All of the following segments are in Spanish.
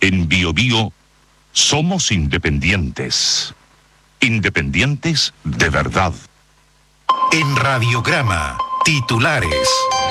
En BioBio somos independientes. Independientes de verdad. En Radiograma, titulares.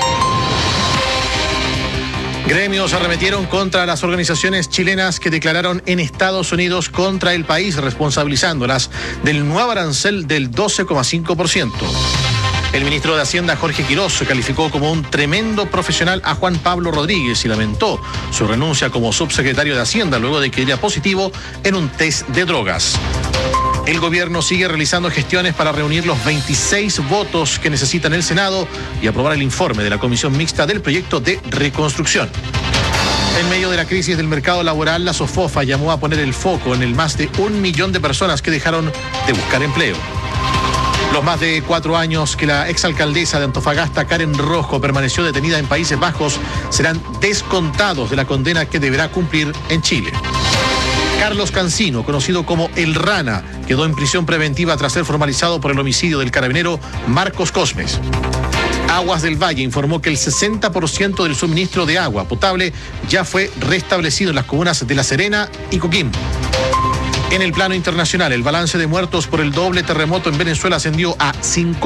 Gremios arremetieron contra las organizaciones chilenas que declararon en Estados Unidos contra el país, responsabilizándolas del nuevo arancel del 12,5%. El ministro de Hacienda, Jorge Quirós, calificó como un tremendo profesional a Juan Pablo Rodríguez y lamentó su renuncia como subsecretario de Hacienda luego de que diera positivo en un test de drogas. El gobierno sigue realizando gestiones para reunir los 26 votos que necesitan el Senado y aprobar el informe de la Comisión Mixta del proyecto de reconstrucción. En medio de la crisis del mercado laboral, la SOFOFA llamó a poner el foco en el más de 1 millón de personas que dejaron de buscar empleo. Los más de 4 años que la exalcaldesa de Antofagasta, Karen Rojo, permaneció detenida en Países Bajos serán descontados de la condena que deberá cumplir en Chile. Carlos Cancino, conocido como El Rana, quedó en prisión preventiva tras ser formalizado por el homicidio del carabinero Marcos Cosmes. Aguas del Valle informó que el 60% del suministro de agua potable ya fue restablecido en las comunas de La Serena y Coquimbo. En el plano internacional, el balance de muertos por el doble terremoto en Venezuela ascendió a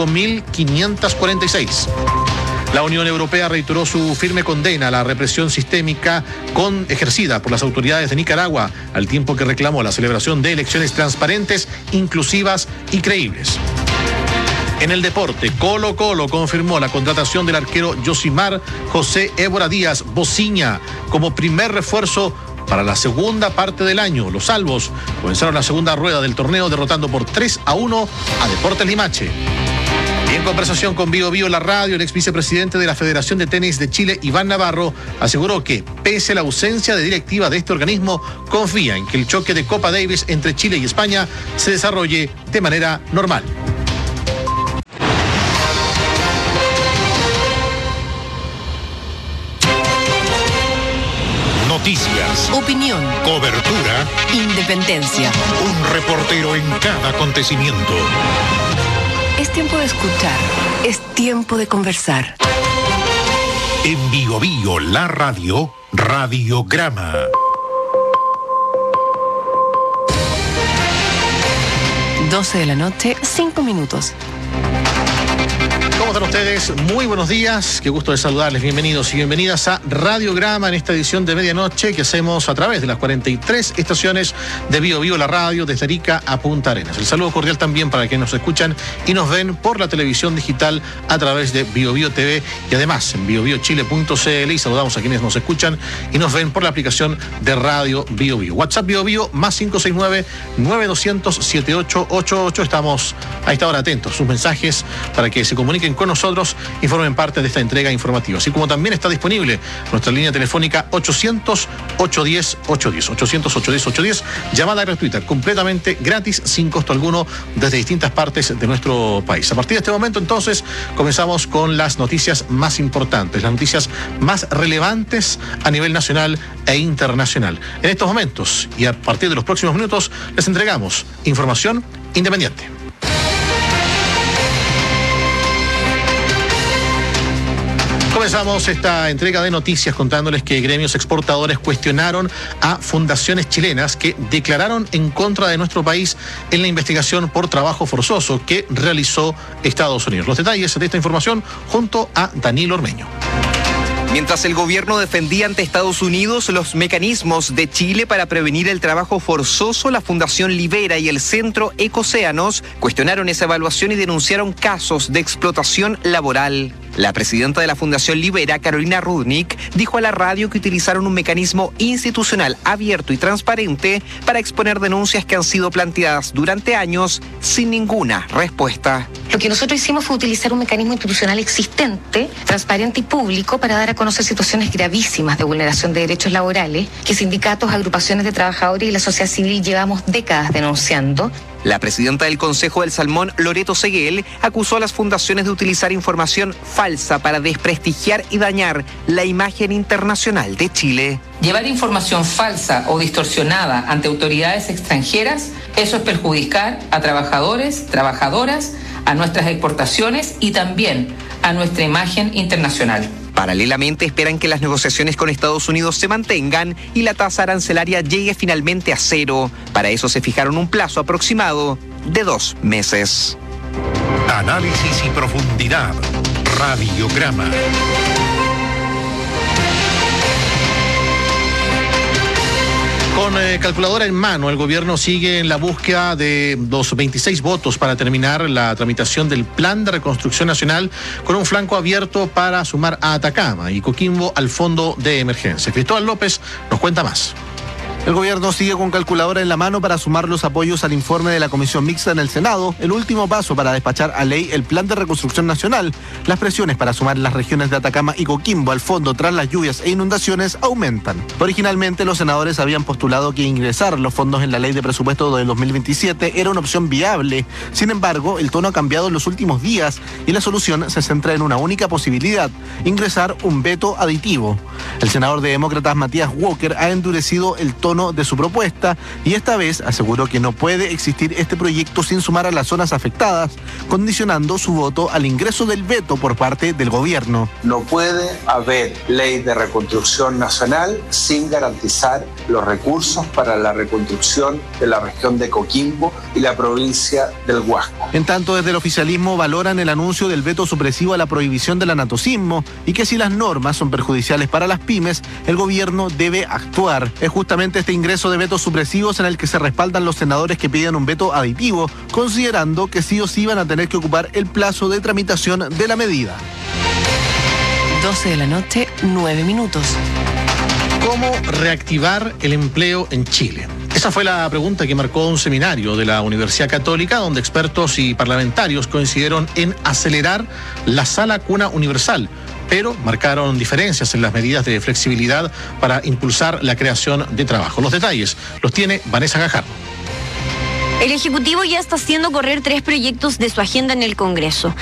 5.546. La Unión Europea reiteró su firme condena a la represión sistémica ejercida por las autoridades de Nicaragua, al tiempo que reclamó la celebración de elecciones transparentes, inclusivas y creíbles. En el deporte, Colo-Colo confirmó la contratación del arquero Yosimar José Évora Díaz Bociña como primer refuerzo para la segunda parte del año. Los salvos comenzaron la segunda rueda del torneo derrotando por 3-1 a Deportes Limache. Y en conversación con BioBio La Radio, el ex vicepresidente de la Federación de Tenis de Chile, Iván Navarro, aseguró que, pese a la ausencia de directiva de este organismo, confía en que el choque de Copa Davis entre Chile y España se desarrolle de manera normal. Noticias, opinión, cobertura, independencia. Un reportero en cada acontecimiento. Es tiempo de escuchar, es tiempo de conversar. En BioBio La Radio, Radiograma. Doce de la noche, 5 minutos. ¿Cómo están ustedes? Muy buenos días, qué gusto de saludarles, bienvenidos y bienvenidas a Radiograma en esta edición de medianoche que hacemos a través de las 43 estaciones de BioBio La Radio desde Arica a Punta Arenas. El saludo cordial también para quienes nos escuchan y nos ven por la televisión digital a través de BioBio TV y además en biobiochile.cl, y saludamos a quienes nos escuchan y nos ven por la aplicación de Radio BioBio. WhatsApp BioBio más 569-9200-7888. Estamos a esta hora atentos, sus mensajes para que se comuniquen con nosotros y formen parte de esta entrega informativa. Así como también está disponible nuestra línea telefónica 800-810-810. 800-810-810, llamada gratuita, completamente gratis, sin costo alguno, desde distintas partes de nuestro país. A partir de este momento, entonces, comenzamos con las noticias más importantes, las noticias más relevantes a nivel nacional e internacional. En estos momentos y a partir de los próximos minutos, les entregamos información independiente. Comenzamos esta entrega de noticias contándoles que gremios exportadores cuestionaron a fundaciones chilenas que declararon en contra de nuestro país en la investigación por trabajo forzoso que realizó Estados Unidos. Los detalles de esta información junto a Daniel Ormeño. Mientras el gobierno defendía ante Estados Unidos los mecanismos de Chile para prevenir el trabajo forzoso, la Fundación Libera y el Centro Ecocéanos cuestionaron esa evaluación y denunciaron casos de explotación laboral. La presidenta de la Fundación Libera, Carolina Rudnick, dijo a la radio que utilizaron un mecanismo institucional abierto y transparente para exponer denuncias que han sido planteadas durante años sin ninguna respuesta. Lo que nosotros hicimos fue utilizar un mecanismo institucional existente, transparente y público para dar a conocer situaciones gravísimas de vulneración de derechos laborales que sindicatos, agrupaciones de trabajadores y la sociedad civil llevamos décadas denunciando. La presidenta del Consejo del Salmón, Loreto Seguel, acusó a las fundaciones de utilizar información falsa para desprestigiar y dañar la imagen internacional de Chile. Llevar información falsa o distorsionada ante autoridades extranjeras, eso es perjudicar a trabajadores, trabajadoras, a nuestras exportaciones y también a nuestra imagen internacional. Paralelamente, esperan que las negociaciones con Estados Unidos se mantengan y la tasa arancelaria llegue finalmente a cero. Para eso se fijaron un plazo aproximado de 2 meses. Análisis y profundidad. Radiograma. Con calculadora en mano, el gobierno sigue en la búsqueda de los 26 votos para terminar la tramitación del Plan de Reconstrucción Nacional, con un flanco abierto para sumar a Atacama y Coquimbo al fondo de emergencia. Cristóbal López nos cuenta más. El gobierno sigue con calculadora en la mano para sumar los apoyos al informe de la Comisión Mixta en el Senado, el último paso para despachar a ley el Plan de Reconstrucción Nacional. Las presiones para sumar las regiones de Atacama y Coquimbo al fondo tras las lluvias e inundaciones aumentan. Originalmente, los senadores habían postulado que ingresar los fondos en la ley de presupuesto del 2027 era una opción viable. Sin embargo, el tono ha cambiado en los últimos días y la solución se centra en una única posibilidad: ingresar un veto aditivo. El senador de Demócratas Matías Walker ha endurecido el tono de su propuesta y esta vez aseguró que no puede existir este proyecto sin sumar a las zonas afectadas, condicionando su voto al ingreso del veto por parte del gobierno. No puede haber ley de reconstrucción nacional sin garantizar los recursos para la reconstrucción de la región de Coquimbo y la provincia del Huasco. En tanto, desde el oficialismo valoran el anuncio del veto supresivo a la prohibición del anatocismo y que si las normas son perjudiciales para las pymes, el gobierno debe actuar. Es justamente este ingreso de vetos supresivos en el que se respaldan los senadores que piden un veto aditivo, considerando que sí o sí van a tener que ocupar el plazo de tramitación de la medida. 12 de la noche, 9 minutos. ¿Cómo reactivar el empleo en Chile? Esa fue la pregunta que marcó un seminario de la Universidad Católica, donde expertos y parlamentarios coincidieron en acelerar la Sala Cuna Universal, pero marcaron diferencias en las medidas de flexibilidad para impulsar la creación de trabajo. Los detalles los tiene Vanessa Gajardo. El Ejecutivo ya está haciendo correr 3 proyectos de su agenda en el Congreso.